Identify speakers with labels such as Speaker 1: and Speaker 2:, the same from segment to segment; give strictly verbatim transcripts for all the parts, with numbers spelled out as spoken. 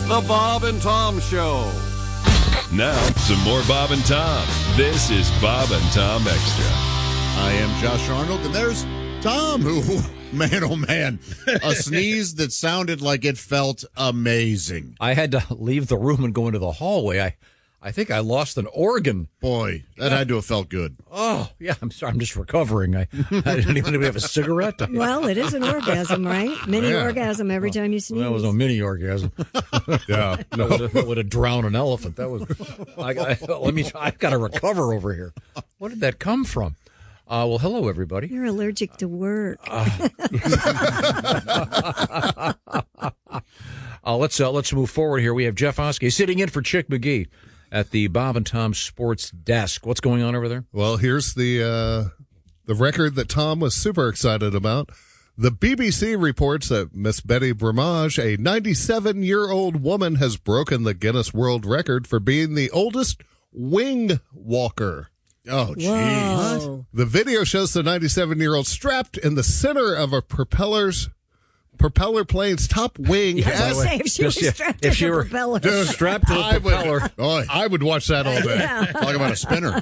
Speaker 1: The Bob and Tom Show.
Speaker 2: Now, some more Bob and Tom. This is Bob and Tom Extra.
Speaker 3: I am Josh Arnold, and there's Tom, who, man, oh man, a sneeze that sounded like it felt amazing.
Speaker 4: I had to leave the room and go into the hallway. I I think I lost an organ.
Speaker 3: Boy, that had to have felt good.
Speaker 4: Oh, yeah, I'm sorry. I'm just recovering. I, I didn't even have a cigarette.
Speaker 5: Well, it is an orgasm, right? Mini
Speaker 4: Yeah.
Speaker 5: orgasm every time you sneeze.
Speaker 4: That was a mini orgasm.
Speaker 3: Yeah.
Speaker 4: That would, have, that would have drowned an elephant. That was. I, I, let me. I've got to recover over here. What did that come from? Uh, well, hello, everybody.
Speaker 5: You're allergic to work.
Speaker 4: Uh, uh, let's uh, let's move forward here. We have Jeff Oskey sitting in for Chick McGee at the Bob and Tom Sports Desk. What's going on over there?
Speaker 6: Well, here's the uh, the record that Tom was super excited about. The B B C reports that Miss Betty Bramage, a ninety-seven-year-old woman, has broken the Guinness World Record for being the oldest wing walker.
Speaker 3: Oh, jeez.
Speaker 6: The video shows the ninety-seven-year-old strapped in the center of a propeller's propeller plane's top wing.
Speaker 5: I was going to say, if she was
Speaker 4: yeah,
Speaker 5: strapped
Speaker 4: if
Speaker 5: to
Speaker 4: she
Speaker 5: the
Speaker 4: were
Speaker 5: propeller.
Speaker 6: Dude,
Speaker 4: strapped to the
Speaker 6: I
Speaker 4: propeller.
Speaker 6: Would, oh, I would watch that all day.
Speaker 5: Yeah.
Speaker 3: Talk about a spinner.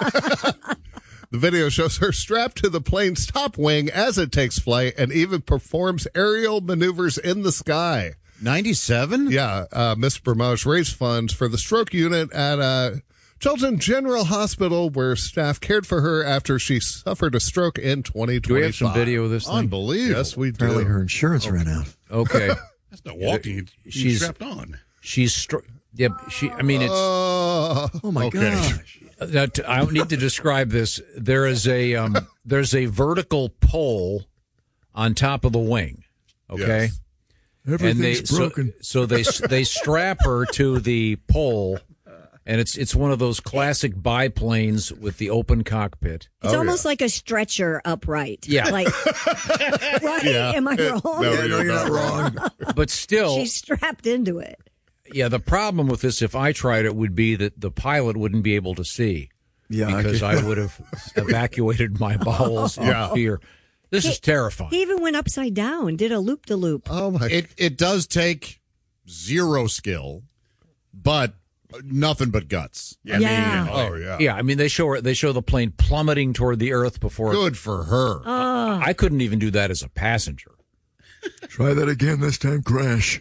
Speaker 6: The video shows her strapped to the plane's top wing as it takes flight and even performs aerial maneuvers in the sky.
Speaker 3: ninety-seven?
Speaker 6: Yeah, uh, Miss Bramage raised funds for the stroke unit at uh, Chilton General Hospital, where staff cared for her after she suffered a stroke in twenty twenty-five.
Speaker 4: Do we have some video of this thing?
Speaker 6: Unbelievable. Yes, we do.
Speaker 7: Apparently her insurance ran out.
Speaker 4: Okay.
Speaker 8: That's not walking. She's
Speaker 4: She's-
Speaker 8: strapped on.
Speaker 4: She's str- yeah. She. I mean, it's.
Speaker 6: Uh,
Speaker 7: Oh, my
Speaker 6: okay.
Speaker 7: gosh.
Speaker 4: Now, t- I don't need to describe this. There is a um, there's a vertical pole on top of the wing. Okay,
Speaker 6: Yes.
Speaker 7: Everything's
Speaker 4: and they
Speaker 7: broken.
Speaker 4: so, so they they strap her to the pole, and it's it's one of those classic biplanes with the open cockpit.
Speaker 5: It's almost like a stretcher upright.
Speaker 4: Yeah.
Speaker 5: Like, right?
Speaker 6: Yeah.
Speaker 5: Am I wrong?
Speaker 6: No,
Speaker 7: Yeah,
Speaker 6: you're
Speaker 7: no, you're
Speaker 6: not
Speaker 7: not wrong.
Speaker 4: But still,
Speaker 5: She's strapped into it.
Speaker 4: yeah. The problem with this, if I tried it, would be that the pilot wouldn't be able to see.
Speaker 7: Yeah, I
Speaker 4: because
Speaker 7: could-
Speaker 4: I, would have evacuated my bowels in
Speaker 6: Yeah.
Speaker 4: fear. This is terrifying.
Speaker 5: He even went upside down, did a loop de loop.
Speaker 6: Oh, my.
Speaker 3: It, it does take zero skill, but nothing but guts. I
Speaker 5: Yeah.
Speaker 3: mean,
Speaker 6: oh, yeah.
Speaker 4: Yeah, I mean they show her, they show the plane plummeting toward the earth before.
Speaker 3: good for her.
Speaker 5: Oh,
Speaker 4: I couldn't even do that as a passenger.
Speaker 7: Try that again this time, crash.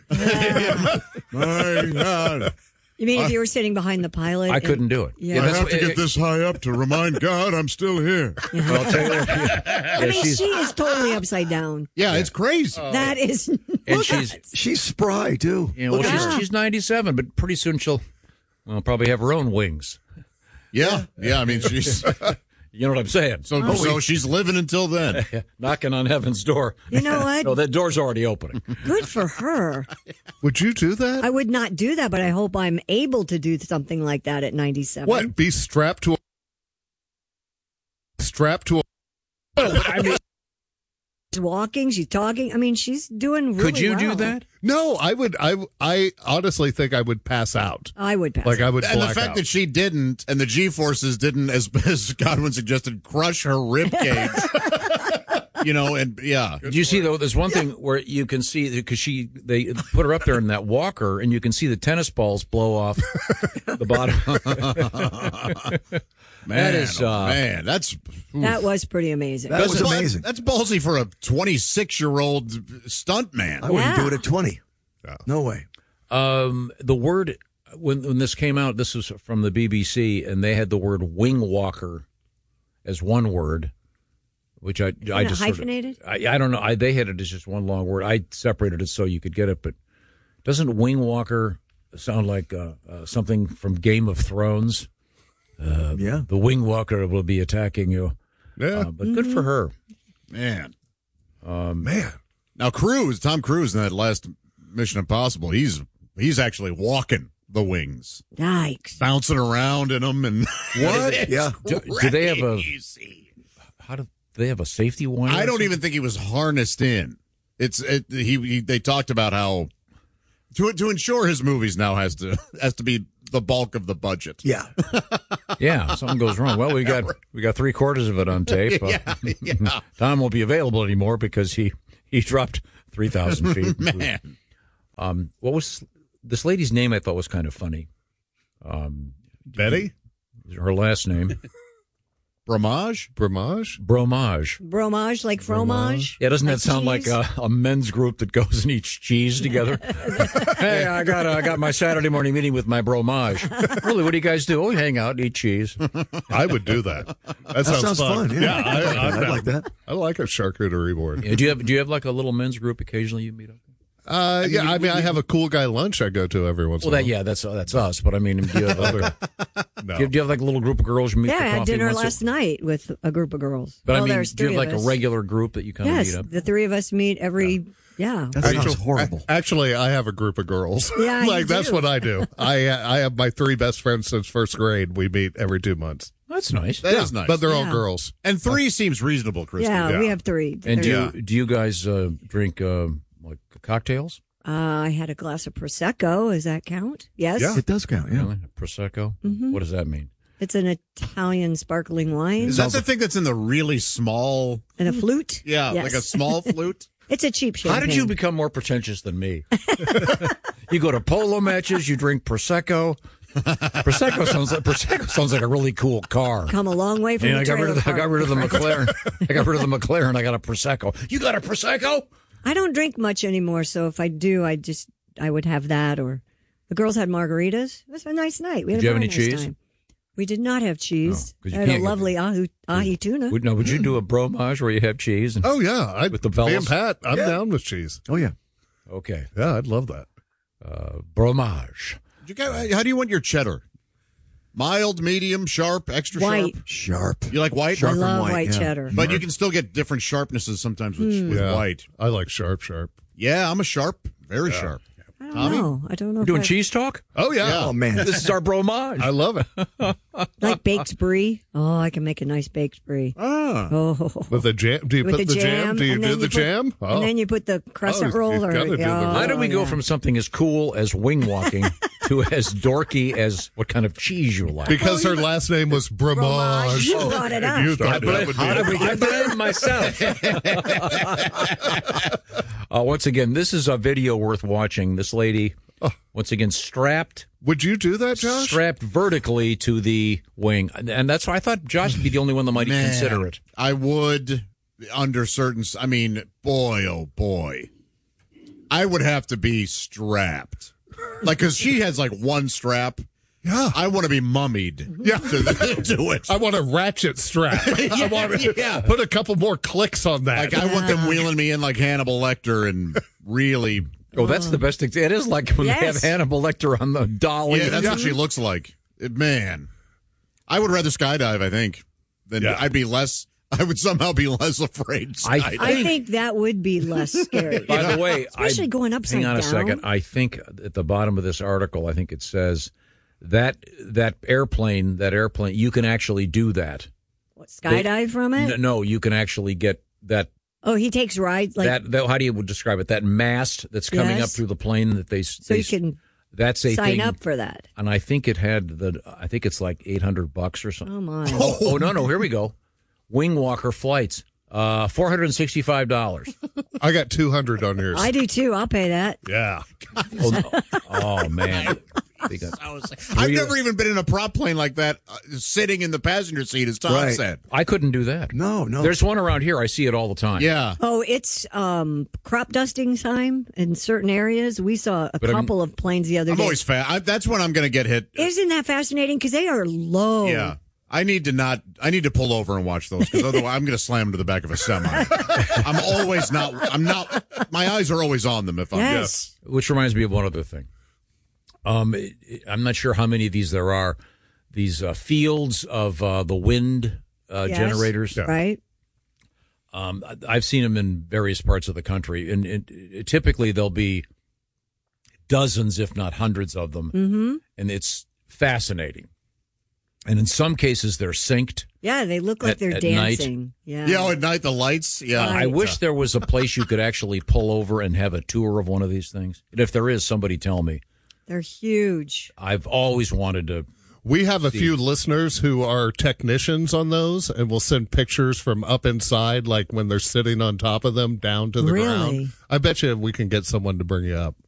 Speaker 3: My God.
Speaker 5: you mean if you were sitting behind the pilot?
Speaker 4: I
Speaker 5: and-
Speaker 4: couldn't do it.
Speaker 5: Yeah.
Speaker 3: I
Speaker 4: that's
Speaker 3: have
Speaker 4: what-
Speaker 3: to get this high up to remind God I'm still here.
Speaker 4: Well, I'll tell you what, yeah,
Speaker 5: I mean,
Speaker 4: she's,
Speaker 5: she is totally upside down.
Speaker 3: Yeah, it's crazy.
Speaker 5: That is.
Speaker 4: and she's,
Speaker 7: She's spry, too.
Speaker 4: you know, well,
Speaker 5: Look at
Speaker 4: she's,
Speaker 5: her.
Speaker 4: she's ninety-seven, but pretty soon she'll, well, probably have her own wings.
Speaker 3: Yeah, yeah. I mean, she's
Speaker 4: You know what I'm saying?
Speaker 3: so so she's living until then.
Speaker 4: Knocking on heaven's door.
Speaker 5: You know what?
Speaker 4: No, that door's already opening.
Speaker 5: Good for her.
Speaker 6: Would you do that?
Speaker 5: I would not do that, but I hope I'm able to do something like that at ninety-seven.
Speaker 6: What? Be strapped to a strapped to a
Speaker 4: I mean,
Speaker 5: She's walking, she's talking. I mean, she's doing really
Speaker 4: could you do
Speaker 5: well.
Speaker 4: that?
Speaker 6: No, I would I I honestly think I would pass out.
Speaker 5: I would pass.
Speaker 6: Like I would
Speaker 3: And the
Speaker 6: black
Speaker 3: fact
Speaker 6: out.
Speaker 3: that she didn't, and the G forces didn't, as, as Godwin suggested, crush her rib cage. You know, and yeah,
Speaker 4: Do you see though? There's one thing where you can see because she they put her up there in that walker, and you can see the tennis balls blow off the bottom.
Speaker 3: man,
Speaker 4: that is
Speaker 3: oh,
Speaker 4: uh,
Speaker 3: man, that's
Speaker 5: That was pretty amazing.
Speaker 7: That was
Speaker 3: That's-
Speaker 7: amazing.
Speaker 3: That's ballsy for a twenty-six-year-old stunt man.
Speaker 7: I wouldn't
Speaker 5: Yeah.
Speaker 7: do it at twenty. No way.
Speaker 4: um, the word when when this came out. This was from the B B C, and they had the word wing walker as one word, which I I
Speaker 5: it
Speaker 4: just sort of-
Speaker 5: hyphenated?
Speaker 4: I, I don't know. I they had it as just one long word. I separated it so you could get it, but doesn't wing walker sound like uh, uh, something from Game of Thrones? Uh,
Speaker 7: Yeah.
Speaker 4: The wing walker will be attacking you.
Speaker 6: Yeah.
Speaker 4: Uh, but good for her.
Speaker 3: Man,
Speaker 6: Man.
Speaker 3: now Cruise, Tom Cruise in that last Mission Impossible, he's he's actually walking the wings,
Speaker 5: Yikes.
Speaker 3: bouncing around in them, and
Speaker 4: What?
Speaker 7: Yeah.
Speaker 4: Do, do they have a? How do, do they have a safety warning?
Speaker 3: I don't even think he was harnessed in. It's it, he, he. They talked about how to to ensure his movies now has to has to be the bulk of the budget.
Speaker 7: Yeah.
Speaker 4: Yeah, something goes wrong. Well, we got we got three quarters of it on tape. Uh,
Speaker 3: Yeah, yeah.
Speaker 4: Tom won't be available anymore because he he dropped three thousand feet.
Speaker 3: Man,
Speaker 4: Um, what was this lady's name I thought was kind of funny. Um,
Speaker 6: Betty?
Speaker 4: Her last name.
Speaker 3: Bromage?
Speaker 6: Bromage?
Speaker 4: Bromage.
Speaker 5: Bromage, like fromage.
Speaker 4: Yeah, doesn't that
Speaker 5: Like
Speaker 4: sound
Speaker 5: cheese?
Speaker 4: like a, a men's group that goes and eats cheese together? Hey, I got uh, I got my Saturday morning meeting with my bromage. Really, what do you guys do? Oh, we hang out and eat cheese.
Speaker 6: I would do that. That,
Speaker 7: That
Speaker 6: sounds,
Speaker 7: sounds fun. Yeah,
Speaker 6: I,
Speaker 7: I'd, like that.
Speaker 6: I'm
Speaker 7: I'd
Speaker 6: down.
Speaker 7: like that.
Speaker 6: I like a charcuterie board.
Speaker 4: Yeah, do you have do you have like a little men's group occasionally you meet up?
Speaker 6: Uh, yeah, I mean, I have a cool guy lunch I go to every once
Speaker 4: Well,
Speaker 6: in a
Speaker 4: that
Speaker 6: while.
Speaker 4: yeah, that's that's us. But I mean, do you have, other,
Speaker 6: No.
Speaker 4: do you, do you have like a little group of girls you meet
Speaker 5: Yeah,
Speaker 4: for
Speaker 5: I had
Speaker 4: coffee
Speaker 5: dinner
Speaker 4: once a-
Speaker 5: last night with a group of girls.
Speaker 4: But
Speaker 5: well,
Speaker 4: I mean,
Speaker 5: there's
Speaker 4: do you
Speaker 5: three
Speaker 4: have like
Speaker 5: of
Speaker 4: a
Speaker 5: us.
Speaker 4: regular group that you kind of
Speaker 5: Yes,
Speaker 4: meet up?
Speaker 5: the three of us meet every. Yeah.
Speaker 7: That sounds
Speaker 6: Actually-
Speaker 7: horrible.
Speaker 6: Actually, I have a group of girls.
Speaker 5: Yeah, you
Speaker 6: like that's
Speaker 5: do.
Speaker 6: what I do. I I have my three best friends since first grade. We meet every two months.
Speaker 4: That's nice.
Speaker 3: That is nice.
Speaker 6: But they're all
Speaker 5: Yeah.
Speaker 6: girls.
Speaker 3: and three seems reasonable, Christy.
Speaker 5: Yeah,
Speaker 6: Yeah.
Speaker 5: we have three.
Speaker 4: And do
Speaker 5: They're-
Speaker 4: you, do you guys uh, drink uh, like cocktails?
Speaker 5: Uh, I had a glass of prosecco. Does that count? Yes.
Speaker 6: Yeah.
Speaker 7: It does count. Yeah.
Speaker 4: Really? Prosecco? What does that mean?
Speaker 5: It's an Italian sparkling wine
Speaker 3: Is that the thing that's in the really small?
Speaker 5: and a flute.
Speaker 3: Yeah,
Speaker 5: Yes.
Speaker 3: like a small flute.
Speaker 5: It's a cheap champagne.
Speaker 4: How did you become more pretentious than me? You go to polo matches, you drink Prosecco. Prosecco sounds like Prosecco sounds like a really cool car.
Speaker 5: come a long way from
Speaker 4: And
Speaker 5: the
Speaker 4: I got rid
Speaker 5: trailer
Speaker 4: of the, I got
Speaker 5: park.
Speaker 4: rid of the McLaren. I got rid of the McLaren. I got a Prosecco. You got a Prosecco?
Speaker 5: I don't drink much anymore, so if I do, I just I would have that. Or the girls had margaritas. It was a nice night. We had
Speaker 4: Did you
Speaker 5: a
Speaker 4: have
Speaker 5: very
Speaker 4: any
Speaker 5: nice
Speaker 4: cheese?
Speaker 5: time. We did not have cheese.
Speaker 4: No, 'cause you
Speaker 5: I had a
Speaker 4: can't get-
Speaker 5: lovely ahi, ahi tuna.
Speaker 4: Would, no, would you do a bromage where you have cheese? And,
Speaker 6: Oh yeah, I,
Speaker 4: With the
Speaker 6: me and
Speaker 4: fellas?
Speaker 6: Pat, I'm down with cheese.
Speaker 7: Oh yeah.
Speaker 4: okay.
Speaker 6: Yeah, I'd love that.
Speaker 4: Uh, bromage.
Speaker 3: You got, how do you want your cheddar? Mild, medium, sharp, extra
Speaker 5: White.
Speaker 3: sharp.
Speaker 7: Sharp.
Speaker 3: You like white?
Speaker 5: I
Speaker 7: Sharp and
Speaker 5: love
Speaker 7: white,
Speaker 5: white
Speaker 7: yeah.
Speaker 5: cheddar.
Speaker 3: But you can still get different sharpnesses sometimes with, with
Speaker 6: Yeah,
Speaker 3: white.
Speaker 6: I like sharp, sharp.
Speaker 3: Yeah, I'm a sharp, very sharp.
Speaker 5: I don't
Speaker 3: Tommy?
Speaker 5: know. I don't know.
Speaker 4: We're
Speaker 5: if
Speaker 4: doing
Speaker 5: I,
Speaker 4: cheese talk?
Speaker 6: Oh yeah,
Speaker 7: Oh man.
Speaker 4: This is our bromage.
Speaker 6: I love it.
Speaker 5: Like baked brie. Oh, I can make a nice baked brie.
Speaker 3: Ah,
Speaker 5: Oh,
Speaker 6: With the jam, do you
Speaker 5: with
Speaker 6: put
Speaker 5: the,
Speaker 6: the jam? Do you
Speaker 5: and
Speaker 6: do
Speaker 5: then
Speaker 6: the
Speaker 5: put-
Speaker 6: jam?
Speaker 5: and then you put the crescent
Speaker 6: Oh,
Speaker 5: roll.
Speaker 6: you've
Speaker 5: Or,
Speaker 6: gotta do the
Speaker 5: oh,
Speaker 6: roll.
Speaker 4: How did we go
Speaker 5: yeah.
Speaker 4: from something as cool as wing walking to as dorky as what kind of cheese you like?
Speaker 6: because her last name was Bromage.
Speaker 5: Bromage. You brought it up.
Speaker 6: You thought that would
Speaker 4: How did
Speaker 6: be
Speaker 4: we get there? Myself. uh, once again, this is a video worth watching. This lady, once again, strapped
Speaker 6: Would you do that, Josh?
Speaker 4: strapped vertically to the wing, and that's why I thought Josh would be the only one that might
Speaker 3: man.
Speaker 4: consider it.
Speaker 3: I would, under certain. I mean, boy, oh boy, I would have to be strapped, like because she has like one strap.
Speaker 6: Yeah.
Speaker 3: I want to be mummied.
Speaker 6: Yeah.
Speaker 3: to do it.
Speaker 6: I want a ratchet strap. I want to
Speaker 3: yeah.
Speaker 6: put a couple more clicks on that.
Speaker 3: Like I want them wheeling me in like Hannibal Lecter and really.
Speaker 4: Oh, that's the best thing. It is like when they have
Speaker 5: Yes.
Speaker 4: Hannibal Lecter on the dolly.
Speaker 3: Yeah, that's what she looks like. It- man, I would rather skydive. I think than
Speaker 6: Yeah.
Speaker 3: I'd be less. I would somehow be less afraid. to
Speaker 4: I
Speaker 3: skydive.
Speaker 5: I think that would be less scary.
Speaker 4: By the way,
Speaker 5: Especially
Speaker 4: I,
Speaker 5: going upside
Speaker 4: hang on a
Speaker 5: down.
Speaker 4: second. I think at the bottom of this article, I think it says that that airplane, that airplane, you can actually do that.
Speaker 5: What, skydive from it?
Speaker 4: No, no, you can actually get that.
Speaker 5: Oh, he takes rides like
Speaker 4: that, that how do you describe it? That mast that's coming
Speaker 5: Yes.
Speaker 4: up through the plane that they
Speaker 5: so
Speaker 4: they,
Speaker 5: you can
Speaker 4: that's a
Speaker 5: sign
Speaker 4: thing.
Speaker 5: up for that.
Speaker 4: And I think it had the. I think it's like eight hundred bucks or something.
Speaker 5: Oh my!
Speaker 4: Oh, oh no no here we go. Wing Walker flights, uh, four hundred and sixty-five dollars.
Speaker 6: I got two hundred on yours.
Speaker 5: I do too. I'll pay that.
Speaker 6: yeah.
Speaker 4: Oh, no. Oh man. They got-
Speaker 3: I've never even been in a prop plane like that, uh, sitting in the passenger seat, as Tom
Speaker 7: Right.
Speaker 3: said.
Speaker 4: I couldn't do that.
Speaker 7: No, no.
Speaker 4: There's one around here. I see it all the time.
Speaker 3: Yeah.
Speaker 5: Oh, it's um, crop dusting time in certain areas. We saw a
Speaker 4: But I mean-
Speaker 5: couple of planes the other
Speaker 3: I'm
Speaker 5: day.
Speaker 3: always fat. I, that's when I'm going to get hit.
Speaker 5: Isn't that fascinating? Because they are low.
Speaker 3: Yeah. I need to not. I need to pull over and watch those because otherwise I'm going to slam into the back of a semi. I'm always not. I'm not. My eyes are always on them. If I'm
Speaker 5: Yes.
Speaker 4: Which reminds me of one other thing. Um, it- it- I'm not sure how many of these there are. These uh, fields of uh, the wind uh,
Speaker 5: Yes.
Speaker 4: generators.
Speaker 5: Right.
Speaker 4: Um, I- I've seen them in various parts of the country, and, and it- typically there'll be dozens, if not hundreds, of them,
Speaker 5: Mm-hmm.
Speaker 4: and it's fascinating. And in some cases, they're synced.
Speaker 5: Yeah, they look like
Speaker 4: At-
Speaker 5: they're
Speaker 4: at night.
Speaker 5: dancing. Yeah.
Speaker 3: Yeah. Oh, at night the lights. Yeah.
Speaker 5: Right.
Speaker 4: I wish there was a place you could actually pull over and have a tour of one of these things. And if there is, somebody tell me.
Speaker 5: They're huge.
Speaker 4: I've always wanted to.
Speaker 6: We have a few listeners who are technicians on those and will send pictures from up inside, like when they're sitting on top of them down to the
Speaker 5: Really?
Speaker 6: ground. I bet you we can get someone to bring you up.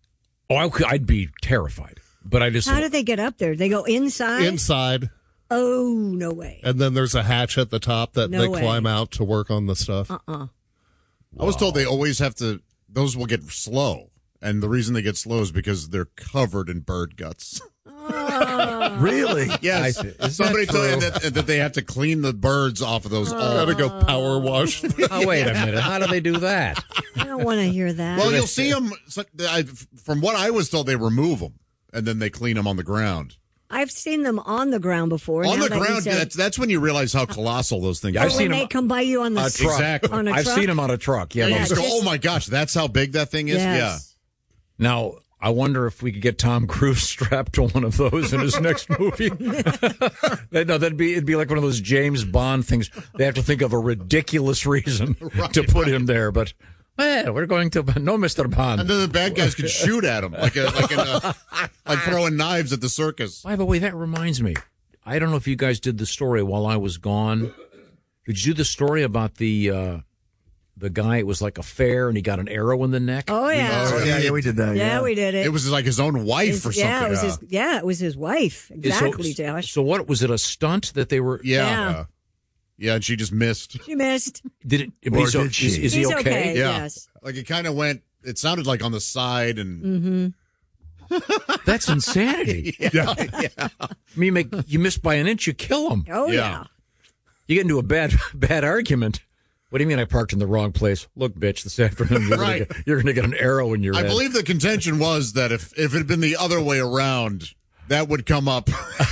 Speaker 4: Oh, I could, I'd be terrified. But I just
Speaker 5: How did they get up there? They go inside?
Speaker 6: Inside.
Speaker 5: Oh, no way.
Speaker 6: And then there's a hatch at the top that
Speaker 5: No
Speaker 6: they
Speaker 5: way.
Speaker 6: climb out to work on the stuff.
Speaker 5: Uh-uh.
Speaker 3: I was told they always have to, those will get slow. And the reason they get slow is because they're covered in bird guts.
Speaker 7: Really?
Speaker 3: Yes.
Speaker 4: I- is that
Speaker 3: Somebody told
Speaker 4: true?
Speaker 3: me that, that they have to clean the birds off of those. all
Speaker 6: Gotta go power wash.
Speaker 4: Oh, wait a minute. How do they do that?
Speaker 5: I don't want to hear that.
Speaker 3: Well, you'll see them. From what I was told, they remove them and then they clean them on the ground.
Speaker 5: I've seen them on the ground before.
Speaker 3: On
Speaker 5: now
Speaker 3: the
Speaker 5: that you
Speaker 3: ground,
Speaker 5: said-
Speaker 3: that's, that's when you realize how colossal those things
Speaker 4: Yeah,
Speaker 3: are.
Speaker 4: I've
Speaker 5: Or
Speaker 4: seen
Speaker 5: when
Speaker 4: them-
Speaker 5: they come by you on the
Speaker 4: A truck.
Speaker 3: Exactly.
Speaker 5: on a
Speaker 4: I've
Speaker 5: truck?
Speaker 4: seen them on a truck. Yeah.
Speaker 3: And
Speaker 5: Yeah,
Speaker 3: you just go,
Speaker 5: just-
Speaker 3: oh my gosh, that's how big that thing is?
Speaker 5: Yes.
Speaker 4: Now, I wonder if we could get Tom Cruise strapped to one of those in his next movie. That- no, that'd be it'd be like one of those James Bond things. They have to think of a ridiculous reason to put him there. But well, we're going to no, Mister
Speaker 3: Yeah.
Speaker 4: Bond.
Speaker 3: And then the bad guys could shoot at him like a, like, in a, like throwing knives at the circus.
Speaker 4: By the way, that reminds me. I don't know if you guys did the story while I was gone. Did you do the story about the uh, the guy? It was like a fair, and he got an arrow in the neck.
Speaker 5: Oh, yeah.
Speaker 7: Oh, yeah, yeah, we did that.
Speaker 5: yeah,
Speaker 7: Yeah,
Speaker 5: we did it.
Speaker 3: It was like his own wife
Speaker 5: His-
Speaker 3: or something.
Speaker 5: Yeah, it was his, yeah, it was his wife. Exactly,
Speaker 4: so,
Speaker 5: Josh.
Speaker 4: So what was it? A stunt that they were?
Speaker 3: Yeah.
Speaker 5: Yeah.
Speaker 3: yeah. Yeah, and she just missed.
Speaker 5: She missed.
Speaker 4: Did it? but
Speaker 7: Or
Speaker 4: he's o-
Speaker 7: did she?
Speaker 4: Is, is he
Speaker 5: He's
Speaker 4: okay?
Speaker 5: okay.
Speaker 3: Yeah.
Speaker 5: Yes.
Speaker 3: Like it kind of went, it sounded like on the side and.
Speaker 5: Mm-hmm.
Speaker 4: That's insanity.
Speaker 3: Yeah. yeah.
Speaker 4: I mean, you, make, you miss by an inch, you kill him.
Speaker 5: Oh,
Speaker 3: Yeah.
Speaker 5: yeah.
Speaker 4: You get into a bad bad argument. What do you mean I parked in the wrong place? Look, bitch, this afternoon you're
Speaker 3: Right.
Speaker 4: gonna get, you're going to get an arrow in your
Speaker 3: I
Speaker 4: head.
Speaker 3: believe the contention was that if, if it had been the other way around, that would come up.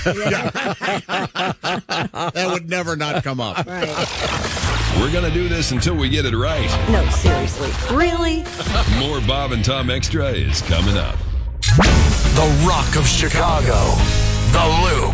Speaker 3: That would never not come up.
Speaker 5: Right.
Speaker 2: We're going to do this until we get it right.
Speaker 5: No, seriously. Really?
Speaker 2: More Bob and Tom Extra is coming up.
Speaker 8: The Rock of Chicago, The Loop.